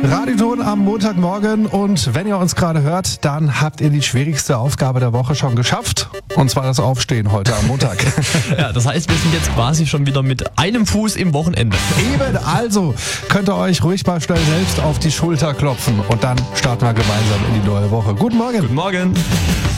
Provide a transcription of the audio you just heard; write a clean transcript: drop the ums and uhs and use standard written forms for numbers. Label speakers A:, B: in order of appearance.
A: Radioton am Montagmorgen und wenn ihr uns gerade hört, dann habt ihr die schwierigste Aufgabe der Woche schon geschafft und zwar das Aufstehen heute am Montag.
B: Ja, das heißt, wir sind jetzt quasi schon wieder mit einem Fuß im Wochenende.
A: Eben, also könnt ihr euch ruhig mal schnell selbst auf die Schulter klopfen und dann starten wir gemeinsam in die neue Woche. Guten Morgen.
B: Guten Morgen.